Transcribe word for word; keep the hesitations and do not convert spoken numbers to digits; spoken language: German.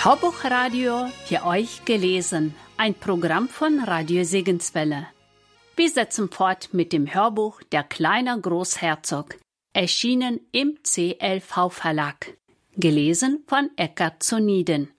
Hörbuchradio für euch gelesen, ein Programm von Radio Segenswelle. Wir setzen fort mit dem Hörbuch Der kleine Großherzog, erschienen im C L V Verlag, gelesen von Eckart Zoniden.